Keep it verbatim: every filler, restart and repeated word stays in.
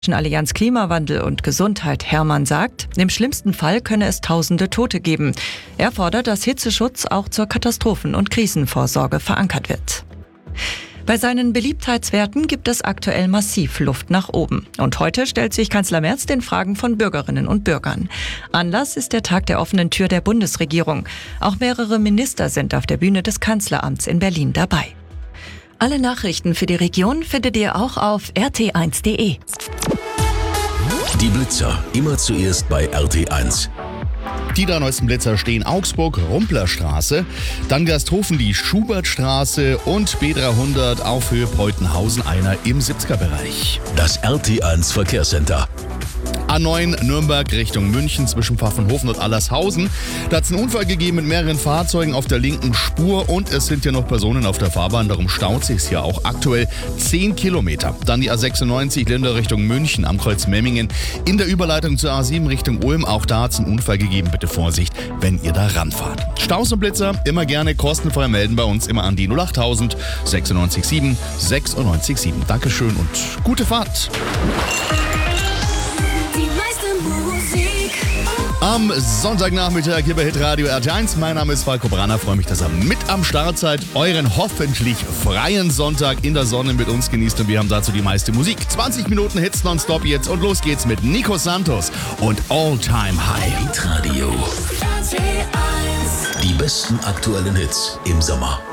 Allianz Klimawandel und Gesundheit Hermann sagt, im schlimmsten Fall könne es tausende Tote geben. Er fordert, dass Hitzeschutz auch zur Katastrophen- und Krisenvorsorge verankert wird. Bei seinen Beliebtheitswerten gibt es aktuell massiv Luft nach oben. Und heute stellt sich Kanzler Merz den Fragen von Bürgerinnen und Bürgern. Anlass ist der Tag der offenen Tür der Bundesregierung. Auch mehrere Minister sind auf der Bühne des Kanzleramts in Berlin dabei. Alle Nachrichten für die Region findet ihr auch auf r t eins punkt d e. Die Blitzer, immer zuerst bei R T eins. Die drei neuesten Blitzer stehen Augsburg, Rumplerstraße, dann Gasthofen die Schubertstraße und B dreihundert auf Höhe Preutenhausen, einer im siebziger-Bereich. Das R T eins Verkehrscenter. A neun Nürnberg Richtung München zwischen Pfaffenhofen und Allershausen. Da hat es einen Unfall gegeben mit mehreren Fahrzeugen auf der linken Spur und es sind ja noch Personen auf der Fahrbahn, darum staut sich hier auch aktuell zehn Kilometer. Dann die A sechsundneunzig Linder Richtung München am Kreuz Memmingen in der Überleitung zur A sieben Richtung Ulm. Auch da hat es einen Unfall gegeben, bitte Vorsicht, wenn ihr da ranfahrt. Staus und Blitzer immer gerne kostenfrei melden bei uns immer an die null achttausend sechsundneunzig sieben sechsundneunzig sieben. Dankeschön und gute Fahrt. Am Sonntagnachmittag hier bei Hitradio R T eins. Mein Name ist Falco Branner. Freue mich, dass ihr mit am Start seid. Euren hoffentlich freien Sonntag in der Sonne mit uns genießt. Und wir haben dazu die meiste Musik. zwanzig Minuten Hits nonstop jetzt. Und los geht's mit Nico Santos und All Time High. Hitradio. Die besten aktuellen Hits im Sommer.